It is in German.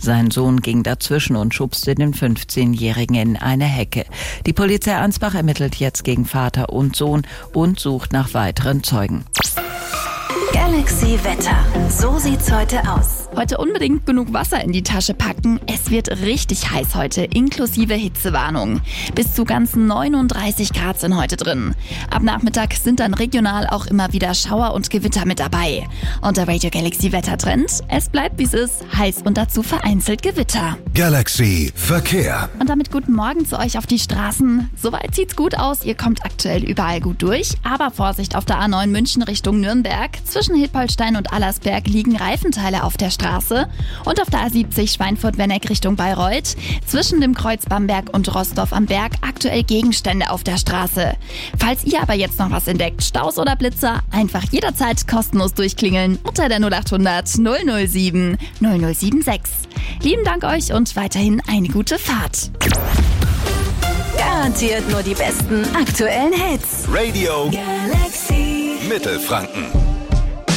Sein Sohn ging dazwischen und schubste den 15-Jährigen in eine Hecke. Die Polizei Ansbach ermittelt jetzt gegen Vater und Sohn und sucht nach weiteren Zeugen. Galaxy Wetter. So sieht's heute aus. Heute unbedingt genug Wasser in die Tasche packen. Es wird richtig heiß heute, inklusive Hitzewarnung. Bis zu ganzen 39 Grad sind heute drin. Ab Nachmittag sind dann regional auch immer wieder Schauer und Gewitter mit dabei. Und der Radio Galaxy Wettertrend: Es bleibt wie es ist, heiß und dazu vereinzelt Gewitter. Galaxy Verkehr. Und damit guten Morgen zu euch auf die Straßen. Soweit sieht's gut aus, ihr kommt aktuell überall gut durch. Aber Vorsicht auf der A9 München Richtung Nürnberg. Zwischen Hilpoltstein und Allersberg liegen Reifenteile auf der Straße. Und auf der A70 Schweinfurt-Wenneck Richtung Bayreuth. Zwischen dem Kreuz Bamberg und Rossdorf am Berg aktuell Gegenstände auf der Straße. Falls ihr aber jetzt noch was entdeckt, Staus oder Blitzer, einfach jederzeit kostenlos durchklingeln unter der 0800 007 0076. Lieben Dank euch und weiterhin eine gute Fahrt. Garantiert nur die besten aktuellen Hits. Radio Galaxy. Mittelfranken.